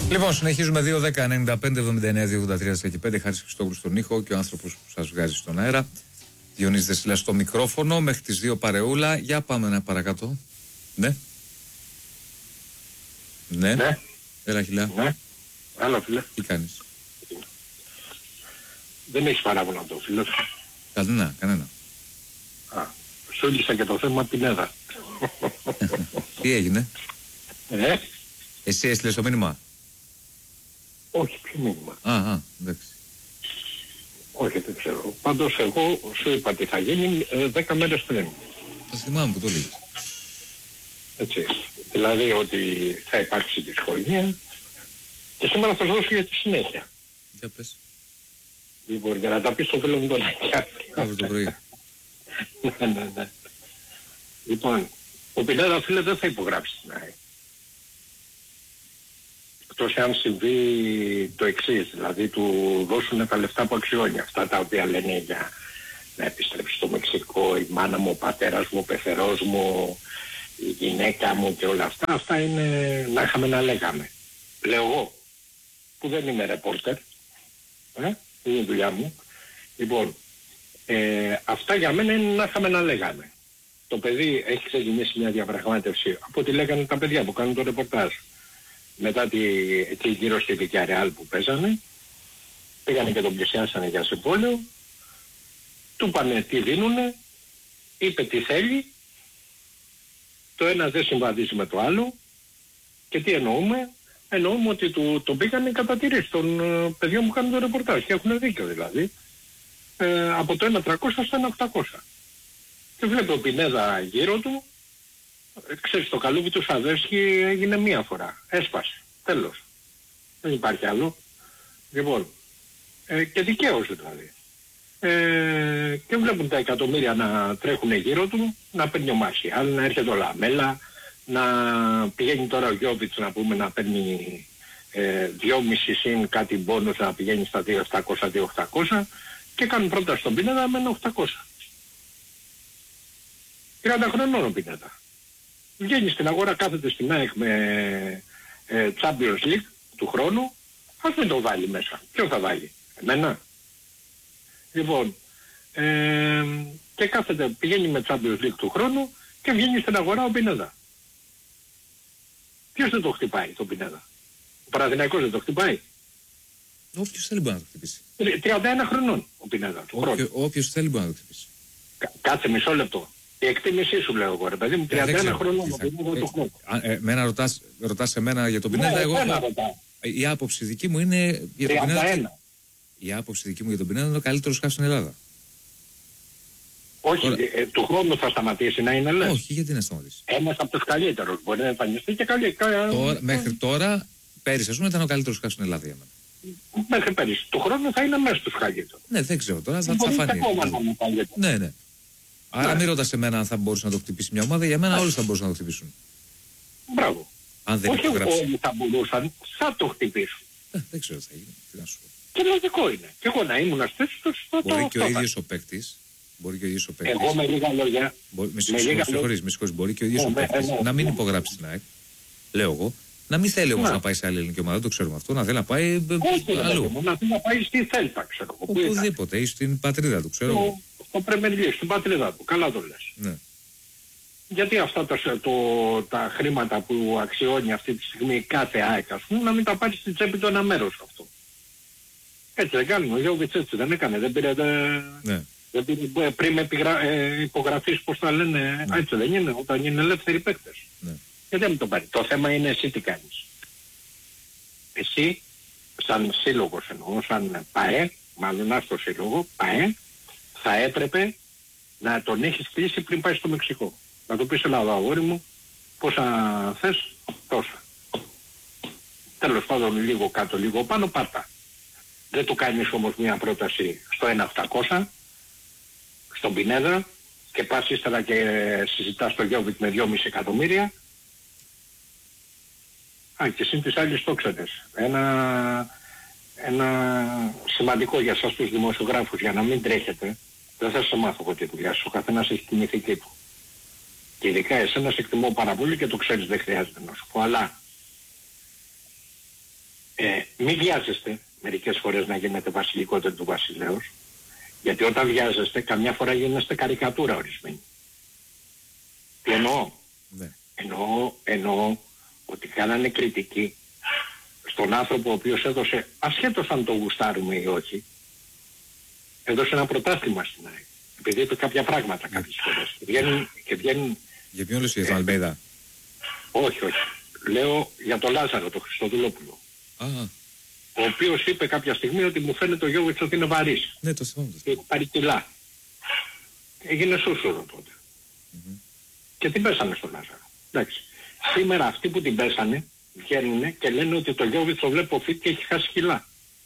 Λοιπόν, συνεχίζουμε 2-10-95-79-283 και 5. Χάρης Χριστόγλου στον ήχο και ο άνθρωπος που σας βγάζει στον αέρα. Διονύσης Δεσίλας στο μικρόφωνο μέχρι τις 2 παρεούλα. Για πάμε ένα παρακάτω. Ναι. Ναι. Ναι. Έλα, Χιλά. Ναι. Άλλα, φίλε. Τι κάνεις? Δεν έχεις παράπονο από το φίλο σου? Κανένα. Α, σου έλυσα και το θέμα Πινέδα. Τι έγινε? Εσύ έστειλες το μήνυμα? Όχι, ποιο μήνυμα? Εντάξει. Όχι, δεν ξέρω. Πάντως εγώ σου είπα τι θα γίνει 10 μέρες πριν. Θα θυμάμαι που το λέγεις. Έτσι. Δηλαδή ότι θα υπάρξει δυσκολία και σήμερα θα σου δώσω για τη συνέχεια. Για πες. Λοιπόν, για να τα πεις στο φίλο μου τον Αγιά. Αύριο το πρωί. Ναι. Λοιπόν, ο Πινέδα, φίλε, δεν θα υπογράψει την ΑΕΚ. Εκτός αν συμβεί το εξής, δηλαδή του δώσουν τα λεφτά που αξιώνει, αυτά τα οποία λένε για να επιστρέψει στο Μεξικό, η μάνα μου, ο πατέρας μου, ο πεθερός μου, η γυναίκα μου και όλα αυτά. Αυτά είναι να είχαμε να λέγαμε. Λέω εγώ, που δεν είμαι ρεπόρτερ, είναι η δουλειά μου. Λοιπόν, αυτά για μένα είναι να είχαμε να λέγαμε. Το παιδί έχει ξεκινήσει μια διαπραγμάτευση από ό,τι λέγανε τα παιδιά που κάνουν το ρεπορτάζ. Μετά εκεί γύρω στη Βικιαρεάλ που παίζανε, πήγανε και τον πλησιάσανε για συμβόλαιο, του είπανε τι δίνουνε, είπε τι θέλει, το ένα δεν συμβαδίζει με το άλλο και τι εννοούμε? Εννοούμε ότι τον πήγανε κατά τη ρίση των παιδιών που κάνουν το ρεπορτάζ και έχουν δίκιο δηλαδή, από το 1.300 στο 1.800. Και βλέπει ο Πινέδα γύρω του, ξέρεις, το καλούβι του Σαβέρσκι έγινε μία φορά. Έσπασε. Τέλος. Δεν υπάρχει άλλο. Λοιπόν, και δικαίως δηλαδή. Και βλέπουν τα εκατομμύρια να τρέχουν γύρω του, να παίρνει ο Μαρσιάλ, να έρχεται ο Λαμέλα, να πηγαίνει τώρα ο Γιώβιτς να πούμε να παίρνει 2,5 συν κάτι μπόνους να πηγαίνει στα 2.700-2.800 και κάνουν πρώτα στον Πινέδα με 1.800. 30 χρονών ο Πινέδα. Βγαίνει στην αγορά, κάθεται στην ΑΕΚ με Champions League του χρόνου, ας μην το βάλει μέσα. Ποιο θα βάλει? Εμένα? Λοιπόν, και κάθεται, πηγαίνει με Champions League του χρόνου και βγαίνει στην αγορά ο Πινέδα. Ποιος δεν το χτυπάει τον Πινέδα? Ο Παναθηναϊκός δεν το χτυπάει? Όποιος θέλει μπορεί να το χτυπήσει. 31 χρονών ο Πινέδα του χρόνου. Όποιος θέλει μπορεί να το χτυπήσει. Κάτσε μισό λεπτό. Η εκτίμησή σου λέω εγώ, ρε παιδί μου, 31 χρονών του χρόνου. Εμένα ρωτάς εμένα για τον Πινέδα, εγώ η άποψη δική μου είναι για τον Πινέδα. Η άποψη δική μου για τον Πινέδα είναι ο καλύτερος χάφης στην Ελλάδα. Όχι, του χρόνου θα σταματήσει να είναι, λες? Όχι, γιατί να σταματήσει? Ένας από τους καλύτερους, μπορεί να εμφανιστεί και μέχρι τώρα, πέρυσι ας πούμε ήταν ο καλύτερος χάφης στην Ελλάδα για μένα. Μέχρι πέρυσι. Του χρόνου θα είναι μέσα στους καλύτερους. Ναι, δεν ξέρω τώρα, θα φανεί. Ναι. Άρα μην ρωτάς εμένα αν θα μπορούσε να το χτυπήσει μια ομάδα, για μένα όλους θα μπορούσαν να το χτυπήσουν. Μπράβο. Αν δεν όχι όλοι θα μπορούσαν, θα το χτυπήσουν. Δεν ξέρω τι θα γίνει, τι να σου πω. Και λογικό είναι. Και εγώ να ήμουν στις τους, θα μπορεί και ο ίδιος ο παίκτης. Εγώ με λίγα λόγια. Με συγχωρείς, μπορεί και ο ίδιος ο παίκτης να μην υπογράψει την ΑΕΚ. Λέω εγώ. Να μην θέλει όμως να πάει σε άλλη ελληνική ομάδα, το ξέρουμε αυτό. Να θέλει να πάει αλλού. Να θέλει να πάει στη Θέλτα, ξέρω εγώ. Οπουδήποτε, ή στην πατρίδα του, ξέρω εγώ. Στο Πρεμερλί, στην πατρίδα του. Καλά το λες. Ναι. Γιατί αυτά τα χρήματα που αξιώνει αυτή τη στιγμή κάθε ΑΕΚ, ας πούμε, να μην τα πάρει στην τσέπη του ένα μέρος αυτό. Έτσι δεν κάνουμε. Ο Γιώβιτς έτσι δεν έκανε. Δεν πήρε. Ναι. Πριν υπογραφείς, πώς τα λένε, έτσι δεν είναι, όταν είναι ελεύθεροι παίκτες. Ναι. Γιατί δεν το πάρει. Το θέμα είναι εσύ τι κάνεις. Εσύ, σαν σύλλογος εννοώ, σαν ΠΑΕ, μάλλον άστο σύλλογο, ΠΑΕ, θα έπρεπε να τον έχεις κλείσει πριν πάει στο Μεξικό. Να του πεις, Ελλάδα αγόρι μου, πόσα θες, τόσα. Τέλος πάντων, λίγο κάτω, λίγο πάνω, πάρτα. Δεν του κάνεις όμως μια πρόταση στο 1.800, στον Πινέδα, και πας ύστερα και συζητάς το Γιώβιτ με 2,5 εκατομμύρια. Και συν τις άλλες το ξέρεις. Ένα σημαντικό για σας τους δημοσιογράφους, για να μην τρέχετε, δεν θα σε μάθω εγώ τη δουλειά σου, ο καθένας έχει την ηθική του. Και ειδικά εσένα σε εκτιμώ πάρα πολύ και το ξέρεις, δεν χρειάζεται να σου πω, αλλά Μην βιάζεστε μερικές φορές να γίνετε βασιλικότερο του βασιλέως, γιατί όταν βιάζεστε καμιά φορά γίνεστε καρικατούρα ορισμένοι. Τι εννοώ? Ναι. Εννοώ ότι κάνανε κριτική στον άνθρωπο ο οποίος έδωσε, ασχέτως αν το γουστάρουμε ή όχι, έδωσε ένα πρωτάθλημα στην ΑΕΚ. Επειδή είπε κάποια πράγματα κάποιες φορές. Και βγαίνουν... Για ποιον λες, για τον Αλμπέιδα? Όχι. Λέω για τον Λάζαρο, τον Χριστοδουλόπουλο. Ο οποίος είπε κάποια στιγμή ότι μου φαίνεται ο Γιώβιτς ότι είναι βαρύς. Ναι, το θυμάμαι. Και πάρει κιλά. Έγινε σούσουρο τότε. Και την πέσανε στον Λάζαρο. Εντάξει. Σήμερα αυτοί που την πέσανε βγαίνουν και λένε ότι το Γιώβιτς το βλέπω fit και έχει χάσει κιλά.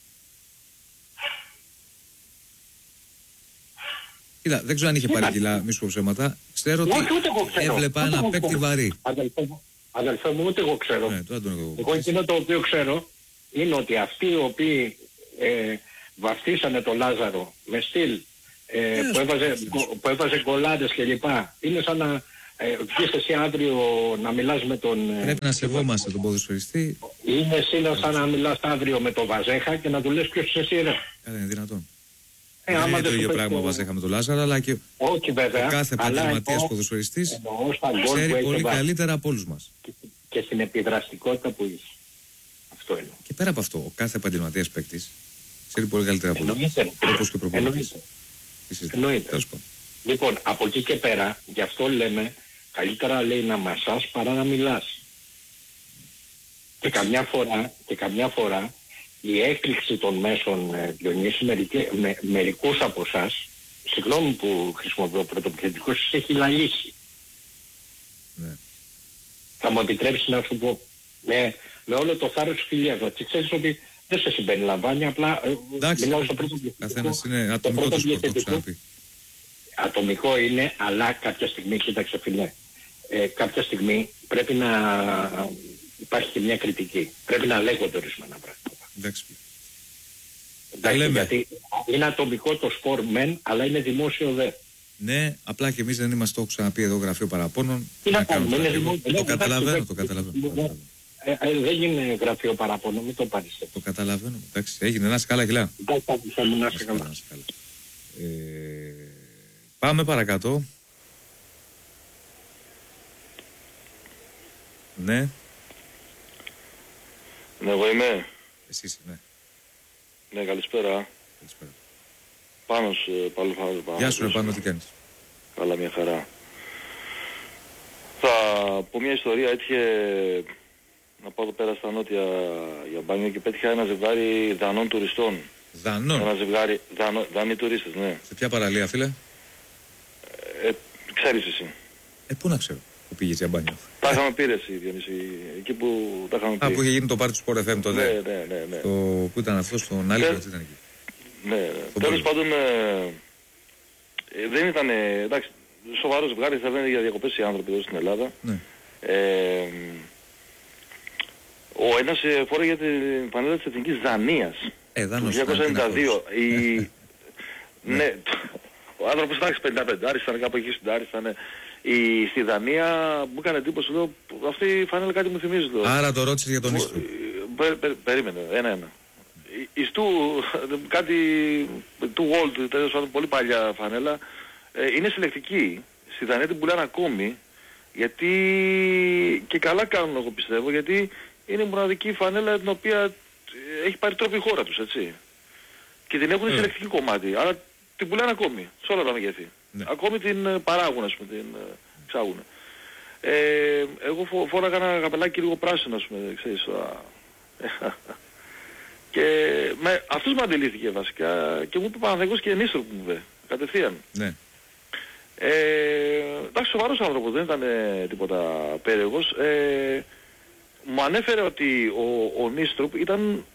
Κοίτα, δεν ξέρω αν είχε πάρει κιλά, μη σου πω ψέματα. Ξέρω ότι έβλεπα ένα παίκτη βαρύ. Αδελφέ μου, ούτε εγώ ξέρω. Ναι, εγώ εκείνο το οποίο ξέρω είναι ότι αυτοί οι οποίοι βαφτίσανε τον Λάζαρο με στυλ που έβαζε γκολάδες κλπ. Είναι σαν να βγεις εσύ αύριο να μιλάς με τον... Πρέπει να σεβόμαστε τον ποδοσφαιριστή. Είναι σαν να μιλάς αύριο με τον Βαζέχα και να του λες ποιος είσαι εσύ ρε. Είναι δυνατόν. Δεν είναι το ίδιο πράγμα ο Βαζέχα με τον Λάζαρο, αλλά και ο κάθε επαγγελματίας ποδοσφαιριστής ξέρει πολύ καλύτερα από όλους μας. Και στην επιδραστικότητα που είσαι. Αυτό είναι. Και πέρα από αυτό, ο κάθε επαγγελματίας παίκτης ξέρει πολύ καλύτερα από όλους. Όπως και προπονητής. Εννοείται. Λοιπόν, από εκεί και πέρα, γι' αυτό λέμε, καλύτερα λέει να μασάς παρά να μιλάς. Και καμιά φορά η έκρηξη των μέσων, Διονύση, μερικούς από εσάς, συγγνώμη που χρησιμοποιώ πρωτοπληθυντικός, σε έχει λαλήσει. Ναι. Θα μου επιτρέψει να σου πω, με όλο το θάρρος της φιλίας, και ξέρεις ότι δεν σε συμπεριλαμβάνει, απλά μιλάω στο πρωτοπληθυντικό. Καθένας είναι ατομικό το σπορ, το ξαναπεί. Ατομικό είναι, αλλά κάποια στιγμή, κοίταξε φίλε, κάποια στιγμή πρέπει να υπάρχει και μια κριτική. Πρέπει να λέγονται ορισμένα πράγματα. Εντάξει, γιατί είναι ατομικό το σπορ μεν, αλλά είναι δημόσιο δε. Ναι, απλά και εμείς δεν είμαστε, το έχω ξαναπεί εδώ, γραφείο παραπώνων. Το καταλαβαίνω. Δεν είναι γραφείο παραπώνων, μην το πάρεις. Το καταλαβαίνω. Εντάξει, έγινε, να είσαι καλά, Κιλά. Να είσαι καλά. Πάμε παρακάτω. Ναι. Ναι, εγώ είμαι. Εσύ είσαι, ναι. Ναι, καλησπέρα. Καλησπέρα. Πάνος, πάλι. Γεια σου, Πάνο, τι κάνεις? Καλά, μια χαρά. Θα πω μια ιστορία, έτυχε να πάω εδώ πέρα στα νότια για μπάνιο και πέτυχα ένα ζευγάρι Δανών τουριστών. Δανών? Ένα ζευγάρι Δανοί τουρίστες, ναι. Σε ποια παραλία, φίλε? Ξέρεις εσύ. Πού να ξέρω, που πήγες για μπάνιο? Τα είχαμε πει εσύ, Διονύση, εκεί που τα είχαμε πει. Που είχε γίνει το πάρτι του Sport FM τότε. Ναι. Πού ήταν αυτό, στον Άλυκο, τι ήταν εκεί? Ναι. Τέλος πάντων, δεν ήταν, εντάξει, σοβαρό ζευγάρι, θα λένε για διακοπές οι άνθρωποι εδώ στην Ελλάδα. Ναι. Ο ένας φόρεγε την φανέλα της Εθνικής Δανίας. Το 1992. Ναι, ο άνθρωπος εντάξει 55, ήταν κάπου εκεί στην Άρη, ήταν στη Δανία, μου έκανε εντύπωση, λέω, αυτή η φανέλα κάτι μου θυμίζει. Άρα το ρώτησες για τον Ιστού. Περίμενε, ένα. Ιστού, κάτι του World, τέλος πάντων, πολύ παλιά φανέλα, είναι συλλεκτική. Στη Δανία την πουλάνε ακόμη, γιατί και καλά κάνουν, εγώ πιστεύω, γιατί είναι η μοναδική φανέλα την οποία έχει πάρει τρόπο η χώρα τους, έτσι. Και την έχουν συλλεκτική κομμάτι, άρα την πουλάνε ακόμη, σε όλα τα μεγέθη. Ναι. Ακόμη την παράγουν, ας πούμε, την εξάγουν. Εγώ φόραγα ένα καπελάκι λίγο πράσινο, ας πούμε, ξέρεις. Και αυτός με αντιλήφθηκε βασικά και μου είπε Παναθηναϊκός και ενίστρο που μου είπε, κατευθείαν. Ναι. Εντάξει, σοβαρός άνθρωπος, δεν ήταν τίποτα περίεργος. Μου ανέφερε ότι ο Νίστρουπ ήταν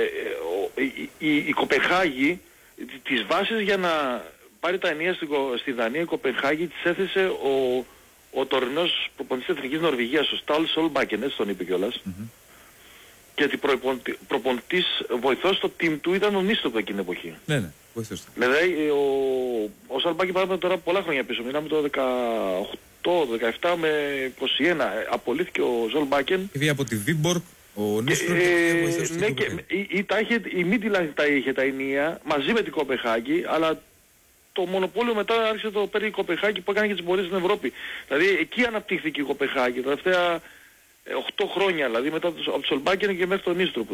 η Κοπενχάγη, τις βάσεις για να πάρει τα ενία στη Δανία, η Κοπενχάγη της έθεσε ο τωρινός προπονητής της Εθνικής Νορβηγίας, ο Στάλ Σολμπάκεν, έτσι τον είπε κιόλας. Και ότι προπονητής βοηθός στο team του ήταν ο Νίστρουπ εκείνη την εποχή. Ναι, βοηθός. Δηλαδή ο Σολμπάκεν πάμε τώρα πολλά χρόνια πίσω, μιλάμε το 18, 17 με 21, απολύθηκε ο Σολμπάκεν. Πήγε από τη Βίμπορκ Ο Νίστροπ ναι, και η Μίτιλαντ τα είχε τα ενία μαζί με την Κοπεχάγη, αλλά το μονοπόλιο μετά άρχισε το παίρνει η Κοπεχάγη που έκανε και τις πορείες στην Ευρώπη. Δηλαδή εκεί αναπτύχθηκε η Κοπεχάγη τα τελευταία 8 χρόνια, δηλαδή μετά από το Σολμπάκεν και μέχρι τον Νίστροπ.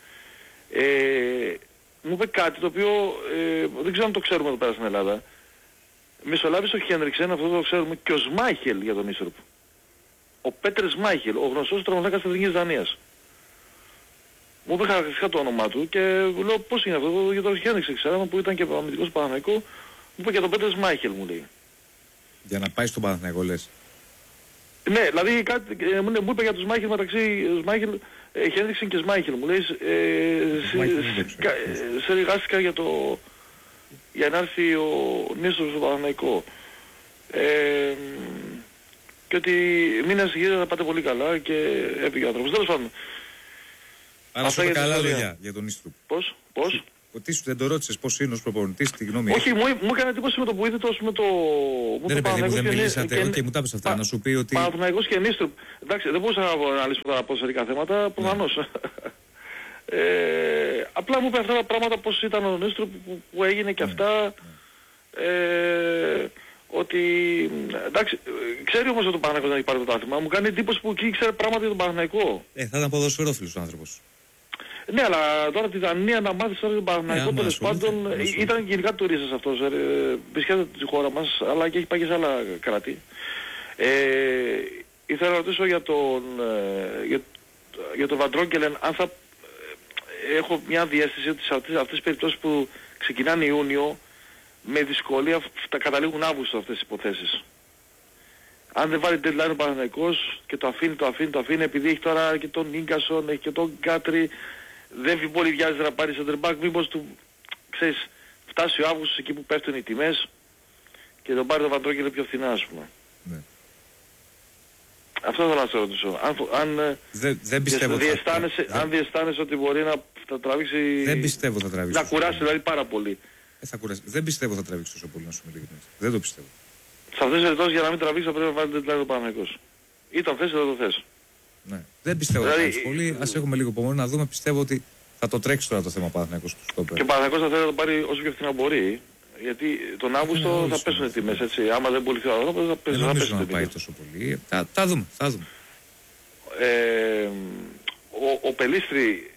Μου είπε κάτι το οποίο δεν ξέρω αν το ξέρουμε εδώ πέρα στην Ελλάδα. Μεσολάβησε ο Χένριξεν, αυτό το ξέρουμε, και ο Σμάιχελ για τον Νίστροπ. Ο Πέτερ Σμάιχελ, ο γνωστός τερματοφύλακας της Εθνικής Δανίας. Μου είπε χαρακτηριστικά το όνομά του και λέω πώς είναι αυτό, για τον Χένριξεν ξέραμε που ήταν και αμυντικός Παναθηναϊκό. Μου είπε και τον Πέτερ Σμάιχελ, μου λέει. Για να πάει στον Παναθηναϊκό λες. Ναι, δηλαδή κάτι, μου είπε για τον Σμάιχελ μεταξύ Σμάιχελ, Χένριξεν και Σμάιχελ. Μου λέει συνεργάστηκα για να έρθει ο Νίστροπ στο Παναθηναϊκό. Και ότι μήνες γύρω θα πάτε πολύ καλά και έπηγε ο άνθρωπος. Τέλος πάντων. Άρα σου είπε καλά λόγια για τον Νίστροπ. Πώς? Ότι σου δεν το ρώτησες πώς είναι ως προπονητής, τη γνώμη. Όχι, μου έκανε εντύπωση με το που είδε τόσο με το... Δεν παιδί μου, δεν μιλήσατε, και μου τα είπες αυτά, να σου πει ότι... Παναθηναϊκός και Νίστροπ. Εντάξει, δεν μπορούσα να αναλύσω τα ποδοσφαιρικά θέματα, προφανώς. Απλά μου είπε αυτά τα πράγματα πώς ήταν ο Νίστροπ που έγινε και αυτά. Ότι εντάξει, ξέρει όμως ότι ο Παναθηναϊκός δεν έχει πάρει το πρωτάθλημα. Μου κάνει εντύπωση που εκεί ήξερε πράγματα για τον Παναθηναϊκό. Θα ήταν ποδοσφαιρόφιλος ο άνθρωπος. Ναι, αλλά τώρα τη Δανία να μάθεις τώρα τον Παναθηναϊκό, τέλος πάντων ήταν γενικά τουρίστας αυτός. Βρισκέται τη χώρα μας, αλλά και έχει πάει και σε άλλα κράτη. Ήθελα να ρωτήσω για τον Βαντρόγκελεν, αν θα έχω μια διαίσθηση ότι σε αυτές τις περιπτώσεις που ξεκινάνε Ιούνιο, με δυσκολία θα καταλήγουν Αύγουστο αυτές τις υποθέσεις. Αν δεν βάλει deadline ο Παναθηναϊκός και το αφήνει επειδή έχει τώρα και τον Ίγκασον, έχει και τον Γκάτρι, δεν πολύ βιάζει να πάρει center back, μήπως του, ξέρεις, φτάσει ο Αύγουστος εκεί που πέφτουν οι τιμές και τον πάρει το Βαντρόγκελεν πιο φθηνά, ας πούμε. Ναι. Αυτό θέλω να σε ρωτήσω. Δεν πιστεύω αν διαισθάνεσαι ότι μπορεί να θα τραβήξει... Δεν πιστεύω θα τραβήξει. Να κουράσει δηλαδή πάρα πολύ. Θα κουράσει. Δεν πιστεύω θα τραβήξει τόσο πολύ, να σου μιλήσω. Δεν το πιστεύω. Σε αυτές τις περιπτώσεις για να μην τραβήξει θα πρέπει να βάλει deadline ο Παναθηναϊκός. Ή το θες ή δεν το θες. Ναι. Δεν πιστεύω θα τραβήξει πολύ. Ας έχουμε λίγο υπομονή να δούμε. Πιστεύω ότι θα το τρέξει τώρα το θέμα Παναθηναϊκός του στόπερ. Και ο Παναθηναϊκός θα θέλει να το πάρει όσο πιο φθηνά μπορεί. Γιατί τον Αύγουστο θα πέσουν οι τιμές, έτσι. Άμα δεν πουληθεί ο άνθρωπος θα πέσουν. Δεν νομίζω να πάει τόσο πολύ. Θα δούμε. Ο Πελίστρη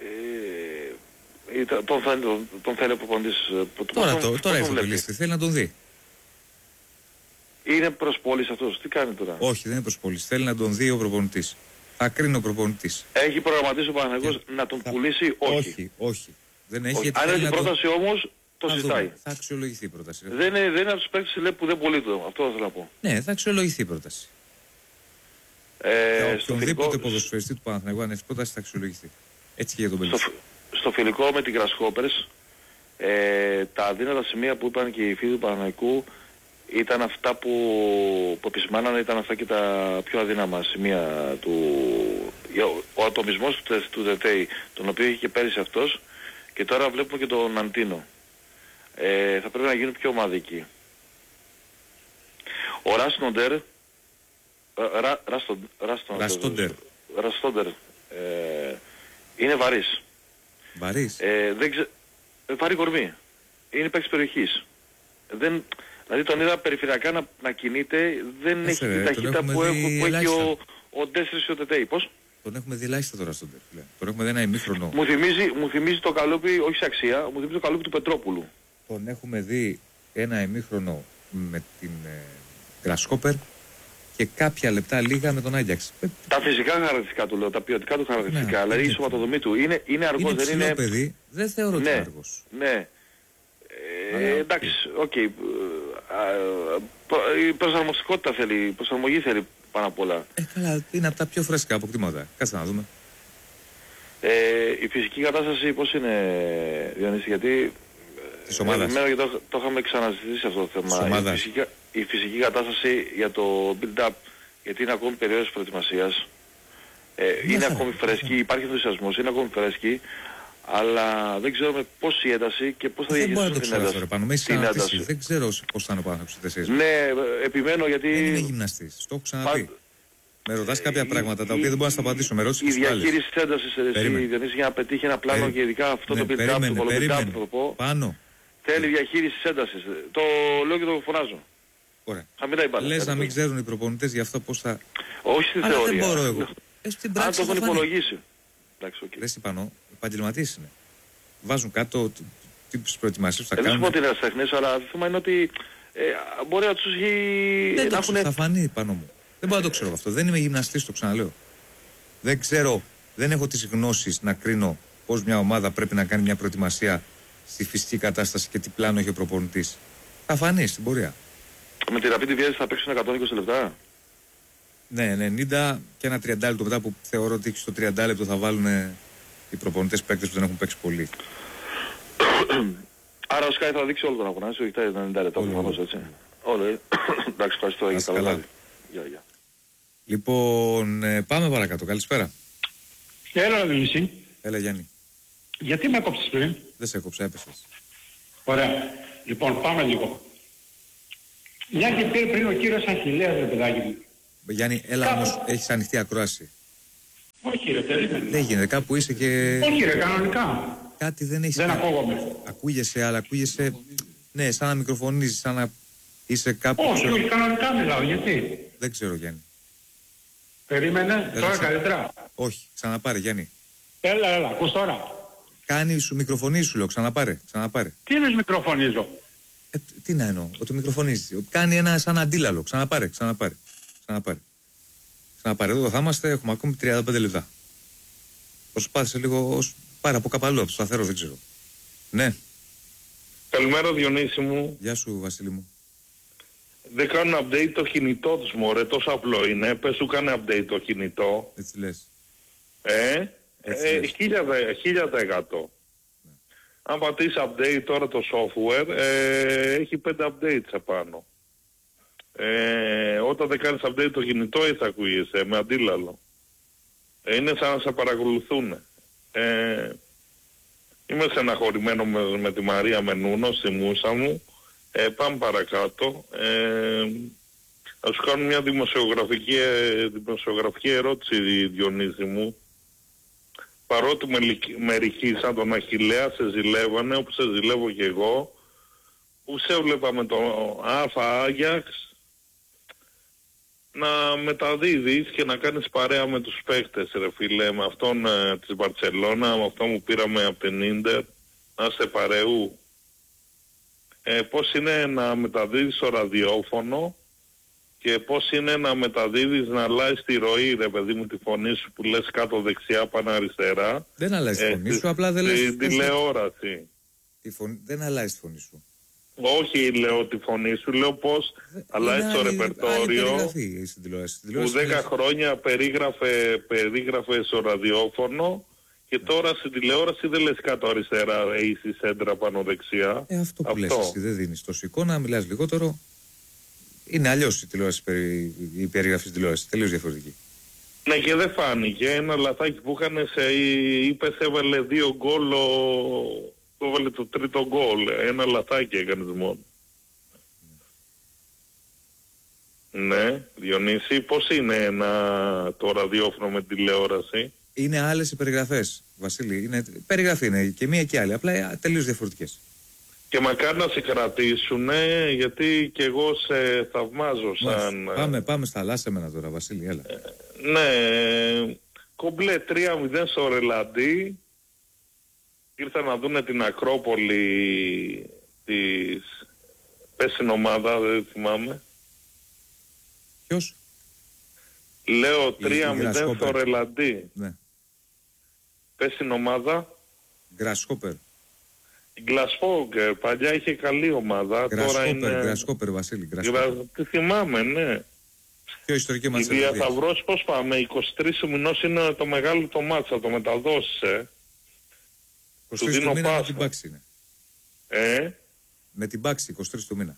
τον θέλει ο προπονητής. Τώρα έχει ο Πελίστρη. Θέλει να τον δει. Είναι προς πώληση αυτός. Τι κάνει τώρα? Όχι, δεν είναι προς πώληση. Θέλει να τον δει ο προπονητής. Θα κρίνει ο προπονητής. Έχει προγραμματίσει ο Παναθηναϊκός να τον πουλήσει? Όχι. Δεν έχει. Αν έχει πρόταση όμως, το συζητάει. Θα αξιολογηθεί η πρόταση. Δεν είναι από τους παίκτες που δεν πωλείται. Αυτό θέλω να πω. Ναι, θα αξιολογηθεί η πρόταση. Οποιονδήποτε ποδοσφαιριστή του Παναθηναϊκού αν έχει πρόταση θα αξιολογηθεί. Έτσι και για τον Πελίστρη. Στο φιλικό με την Grasshoppers, τα αδύνατα σημεία που είπαν και οι φίλοι του Παναθηναϊκού ήταν αυτά που επισημάνανε, ήταν αυτά και τα πιο αδύναμα σημεία του. Ο ατομισμός του Δετέι, τον οποίο είχε και πέρυσι αυτός, και τώρα βλέπουμε και τον Αντίνο. Θα πρέπει να γίνουν πιο ομαδικοί. Ο Ράστοντερ είναι βαρύς. Βαρύ κορμί. Είναι παίκτης περιοχής. Δηλαδή τον είδα περιφερειακά να κινείται, δεν έχει την ταχύτητα που έχει ο Ντέστρης και ο Τετέι. Πώς? Τον έχουμε δει ελάχιστα τώρα στον Τερ. Τον έχουμε δει ένα ημίχρονο. Μου θυμίζει το καλούπι, όχι σε αξία, μου θυμίζει το καλούπι του Πετρόπουλου. Τον έχουμε δει ένα ημίχρονο με την Grasshopper και κάποια λεπτά λίγα με τον Άγιαξ. Τα φυσικά χαρακτηριστικά του λέω, τα ποιοτικά του χαρακτηριστικά, δηλαδή η σωματοδομή του. Είναι αργός, δεν είναι... παιδί, δεν θεωρώ ότι είναι αργός. Ναι. Εντάξει, οκ. Η προσαρμοστικότητα θέλει, η προσαρμογή θέλει πάνω απ' όλα. Καλά, είναι από τα πιο φρέσκα αποκτήματα. Κάτσε να δούμε. Η φυσική κατάσταση πώς είναι, Διονύση, γιατί της ομάδας. Το είχαμε ξαναζητήσει αυτό το θέμα. Η φυσική κατάσταση για το build-up, γιατί είναι ακόμη περίοδος προετοιμασίας. Είναι ακόμη φρέσκη, υπάρχει ενθουσιασμός, είναι ακόμη φρέσκη. Αλλά δεν ξέρουμε πώς η ένταση και πώς θα διαχειριστούν την ένταση. Δεν ξέρω πώς θα είναι ο Παναθηναϊκός στις 4. Ναι, επιμένω γιατί... Δεν είναι γυμναστής, το έχω ξαναπεί. Με ρωτάς κάποια πράγματα τα οποία δεν μπορώ να στα απαντήσω. Με ρώτησες η και άλλες. διαχείριση της έντασης για να πετύχει ένα πλάνο και ειδικά αυτό το πιτράπ, το κολοπιτράπ, θα το πω. Πάνω. Θέλει διαχείριση της έντασης. Το λέω και το φωνάζω. Ωραία. Μπάλα. Λες να μην ξέρουν οι προπονητές για αυτό πώς θα... Όχι στη θεωρία. δεν μπορώ εγώ. Στην πράξη αν το έχουν υπολογίσει. Δεν είπα, επαγγελματίες είναι. Βάζουν κάτω τις προετοιμασίες που θα κάνουν. Δεν σου πω ότι είναι ασθενής, αλλά το θέμα είναι ότι μπορεί να τους έχει... Δεν το ξέρω, θα φανεί πάνω μου. Δεν μπορώ να το ξέρω αυτό. Δεν είμαι γυμναστής, το ξαναλέω. Δεν ξέρω, δεν έχω τις γνώσεις να κρίνω πώς μια ομάδα πρέπει να κάνει μια προετοιμασία στη φυσική κατάσταση και τι πλάνο έχει ο προπονητής. Θα φανεί στην πορεία. Με τη Rapid Vietnam θα παίξουν 120 λεπτά. Ναι, 90 και ένα 30 λεπτό μετά που θεωρώ ότι στο 30 λεπτό θα βάλουν οι προπονητές παίκτες που δεν έχουν παίξει πολύ. Άρα ο Sky θα δείξει όλο τον αγώνα, όχι τα 90 λεπτά προφανώς, έτσι. Όλο, εντάξει, ευχαριστώ, έγινε καλά. Γεια. Λοιπόν, πάμε παρακάτω. Καλησπέρα. Έλα, Δημησή. Έλα, Γιάννη. Γιατί με έκοψες πριν? Δεν σε έκοψα, έπεσες. Ωραία. Λοιπόν, πάμε λίγο. Μια και πήρε πριν ο κύριος Αχιλλέας, ρε παιδάκι μου. Γιάννη, έλα όμως, έχεις ανοιχτή ακρόαση. Όχι ρε, περίμενε. Δεν γίνεται, κάπου είσαι και... Όχι ρε, κανονικά. Κάτι δεν έχεις... Δεν ακούγομαι. Ακούγεσαι, αλλά ακούγεσαι... Ναι, σαν να μικροφωνίζεις, σαν να είσαι κάπου... Όχι, κανονικά μιλάω, γιατί? Δεν ξέρω, Γιάννη. Περίμενε, τώρα καλύτερα. Όχι, ξαναπάρε, Γιάννη. Έλα, ακούς τώρα. Κάνει σου μικροφωνίζει, σου λέω, ξαναπάρε. Τι είναι μικροφωνίζω? Τι να εννοώ, ότι μικροφωνίζει. Κάνει ένα σαν αντίλαλο. Ξαναπάρε. Εδώ θα είμαστε, έχουμε ακόμη 35 λεπτά. Προσπάθησε λίγο, πάρε από κάπου αλλού, από το σταθερό, δεν ξέρω. Ναι. Καλημέρα Διονύση μου. Γεια σου Βασίλη μου. Δεν κάνουν update το κινητό τους μωρέ, τόσο απλό είναι. Πες σου κάνε update το κινητό. Έτσι λες. 1000%. Αν πατήσεις update τώρα το software, έχει 5 updates απάνω. Όταν δεν κάνεις update το κινητό, έτσι θα ακούγεσαι, με αντίλαλο. Είναι σαν να σε παρακολουθούν. Είμαι στεναχωρημένο με τη Μαρία Μενούνο, στη μούσα μου. Πάμε παρακάτω. Θα σου κάνω μια δημοσιογραφική ερώτηση, Διονύση μου. Παρότι με ρηχήσαν τον Αχιλλέα, σε ζηλεύανε, όπως σε ζηλεύω και εγώ, που σε έβλεπα με τον Άγιαξ να μεταδίδεις και να κάνεις παρέα με τους παίκτες, ρε φίλε, με αυτόν της Μπαρτσελώνα, με αυτόν που πήραμε από την Ίντερ, να είστε παρεού. Πώς είναι να μεταδίδεις στο ραδιόφωνο και πώς είναι να μεταδίδεις, να αλλάζεις τη ροή, ρε παιδί μου, τη φωνή σου που λες κάτω δεξιά, πάνω αριστερά. Δεν αλλάζει τη φωνή σου, απλά δεν λες... Την τηλεόραση. Δεν αλλάζει τη φωνή σου. Όχι λέω τη φωνή σου, λέω πώς αλλάζει το ρεπερτόριο που 10 χρόνια περίγραφε στο ραδιόφωνο και τώρα στην τηλεόραση δεν λες κάτω αριστερά, είσαι σέντρα πάνω δεξιά. Αυτό που λες εσύ, δεν δίνεις τόσο εικόνα, μιλάς λιγότερο. Είναι αλλιώς η τηλεόραση, η περιγραφή της τηλεόρασης, τελείως διαφορετική. Ναι, και δεν φάνηκε. Ένα λαθάκι που είχαν είπες έβαλε 2 γκολ, το έβαλε το τρίτο γκολ. Ένα λαθάκι έκανες μόνο. Ναι, Διονύση, πώς είναι το ραδιόφωνο με τηλεόραση? Είναι άλλες οι περιγραφές, Βασίλη. Περιγραφή είναι και μία και άλλη, απλά τελείως διαφορετικές. Και μακάρι να σε κρατήσουν, γιατί και εγώ σε θαυμάζω σαν... Πάμε στα άλλα, σε μένα τώρα, Βασίλη, έλα. Ναι, κομπλέ 3-0 στο Ρελαντί. Ήρθαν να δούνε την Ακρόπολη της... Πες την ομάδα, δεν θυμάμαι. Ποιος? Λέω 3-0 στο Ρελαντί. Ναι. Πες την ομάδα. Γκρασχόπερ. Γκλασφόγκερ, παλιά είχε καλή ομάδα. Τώρα είναι... Γκρασχόπερ, Βασίλη. Τι θυμάμαι, ναι. Πιο ιστορική μας. Η Διαθαυρός πώς πάμε, 23 του μηνός είναι το μεγάλο το μάτς, θα το μεταδώσεις, 23 του μήνα με την Πάξη είναι. Με την Πάξη, 23 του μήνα.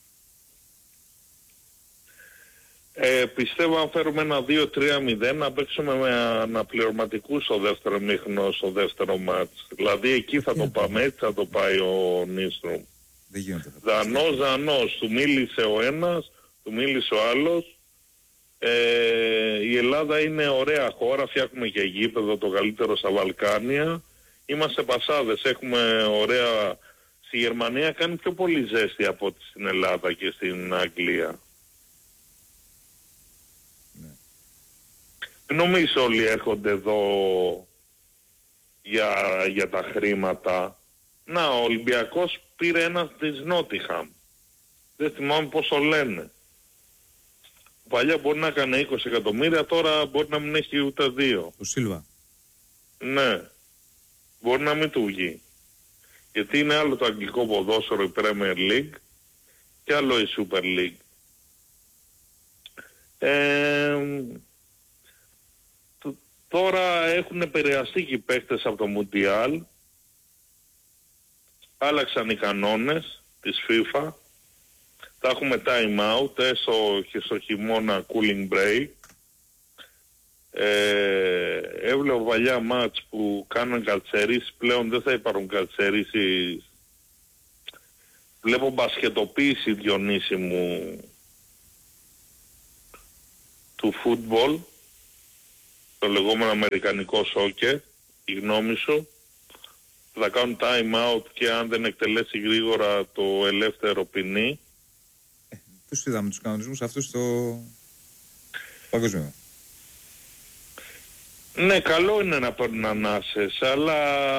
Πιστεύω αν φέρουμε ένα 2-3-0 να παίξουμε με αναπληρωματικούς στο δεύτερο μήχρονο, στο δεύτερο μάτς. Δηλαδή εκεί θα το πάμε, έτσι θα το πάει ο Νίστρομ. Δεν γίνεται. Δανός, του μίλησε ο ένας, του μίλησε ο άλλος. Η Ελλάδα είναι ωραία χώρα, φτιάχνουμε και γήπεδο το καλύτερο στα Βαλκάνια. Είμαστε πασάδες, έχουμε ωραία... Στη Γερμανία κάνει πιο πολύ ζέστη από ό,τι στην Ελλάδα και στην Αγγλία. Ναι. Νομίζω όλοι έρχονται εδώ για τα χρήματα. Να, ο Ολυμπιακός πήρε ένα της Νότιχαμ. Δεν θυμάμαι πώς το λένε. Παλιά μπορεί να έκανε 20 εκατομμύρια, τώρα μπορεί να μην έχει ούτε 2. Ο Σίλβα. Ναι. Μπορεί να μην του βγει. Γιατί είναι άλλο το αγγλικό ποδόσφαιρο, η Premier League, και άλλο η Super League. Τώρα έχουν επηρεαστεί και οι παίκτες από το Μουντιάλ. Άλλαξαν οι κανόνες της FIFA. Θα έχουμε time out, έστω και στο χειμώνα cooling break. Έβλεπα παλιά μάτς που κάναν καλτσερίσεις, πλέον δεν θα υπάρχουν καλτσερίσεις. Βλέπω μπασκετοποίηση, Διονύση μου, του φούτμπολ, το λεγόμενο αμερικανικό σόκερ. Η γνώμη σου? Θα κάνουν time out και αν δεν εκτελέσει γρήγορα το ελεύθερο ποινή. Τους είδαμε τους κανονισμούς αυτούς στο παγκοσμίο. Ναι, καλό είναι να παίρνουν ανάσες, αλλά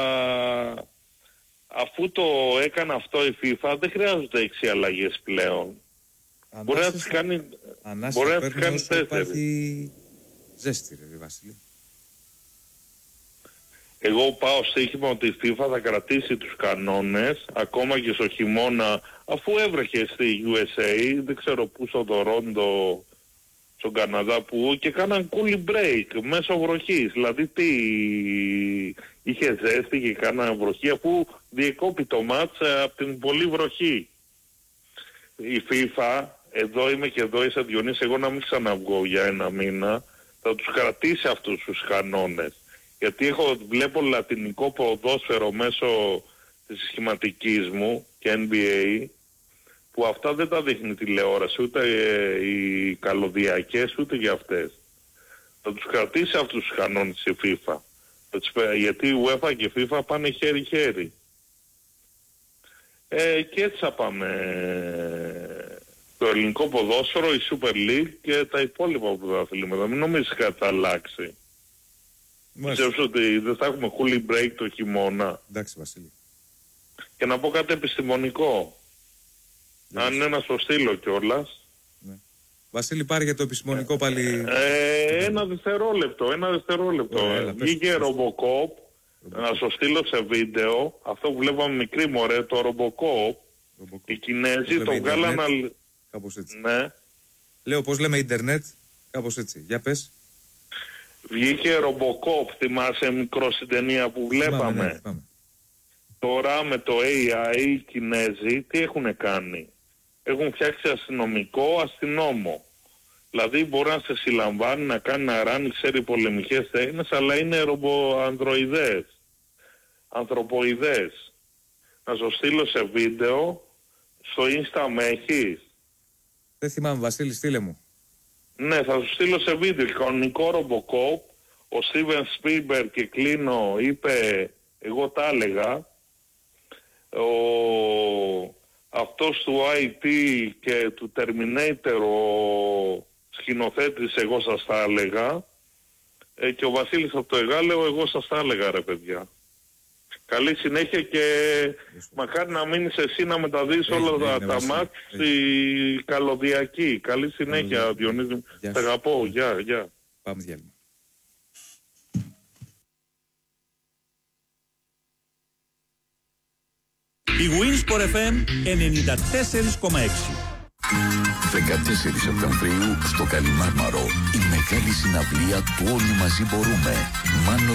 αφού το έκανε αυτό η FIFA δεν χρειάζονται 6 αλλαγές πλέον. Ανάσες, μπορεί να τις κάνει, μπορεί να τις κάνει 4. Υπάρχει ζέστη, ρε Βασίλη. Εγώ πάω στοίχημα ότι η FIFA θα κρατήσει τους κανόνες ακόμα και στο χειμώνα, αφού έβρεχε στη USA, δεν ξέρω πού, στο Τορόντο, στον Καναδά, που και κάναν cooling break μέσω βροχής. Δηλαδή τι, είχε ζέστη και κάναν βροχή, αφού διεκόπη το μάτς από την πολύ βροχή. Η FIFA, εδώ είμαι και εδώ είσαι, Διονύση, εγώ να μην ξαναβγώ για 1 μήνα, θα τους κρατήσει αυτούς τους κανόνες. Γιατί βλέπω λατινικό ποδόσφαιρο μέσω της σχηματικής μου και NBA, που αυτά δεν τα δείχνει τηλεόραση, ούτε οι καλωδιακές, ούτε για αυτές. Θα τους κρατήσει αυτούς τους κανόνες η FIFA. Γιατί η UEFA και η FIFA πάνε χέρι-χέρι. Και έτσι θα πάμε. Το ελληνικό ποδόσφαιρο, η Super League και τα υπόλοιπα πρωταθλήματα. Μην νομίζεις κάτι θα αλλάξει. Πιστεύω ότι δεν θα έχουμε cooling break το χειμώνα. Εντάξει, Βασίλη. Και να πω κάτι επιστημονικό. Αν είναι να στο στείλω κιόλας. Ναι. Βασίλη, πάρει για το επιστημονικό πάλι. Ένα δευτερόλεπτο. Βγήκε Robocop. Να στο στείλω σε βίντεο. Αυτό που βλέπαμε μικρή μωρέ, το Robocop. Οι Κινέζοι το βγάλαν. Κάπως έτσι. Ναι. Λέω πώς λέμε ίντερνετ. Κάπως έτσι. Για πες. Βγήκε Robocop. Θυμάσαι μικρό στην ταινία που βλέπαμε. Ναι. Τώρα με το AI οι Κινέζοι τι έχουν κάνει? Έχουν φτιάξει αστυνόμο. Δηλαδή μπορεί να σε συλλαμβάνει, να κάνει να ράνει, ξέρει πολεμικές τέχνες, αλλά είναι ρομπο-ανδροειδές. Ανθρωποειδές. Να σου στείλω σε βίντεο, στο Insta με έχεις? Δεν θυμάμαι, Βασίλη, στείλε μου. Ναι, θα σου στείλω σε βίντεο. Κανονικό Robocop, ο Steven Spielberg, και κλείνω, είπε, εγώ τα έλεγα, αυτός του IT και του Terminator, ο σκηνοθέτης, εγώ σας τα έλεγα, και ο Βασίλης από το Εγάλεο, εγώ σας τα έλεγα, ρε παιδιά. Καλή συνέχεια και μακάρι να μείνεις εσύ να μεταδείς όλα τα μάτς στη καλωδιακή. Καλή συνέχεια, Διονύση. Τα αγαπώ. Γεια. Πάμε διάλειμμα. Η Winsport FM 94,6. 14 Σεπτεμβρίου στο Καλιμάρμαρο, η μεγάλη συναυλία του Όλοι Μαζί Μπορούμε. Μάνος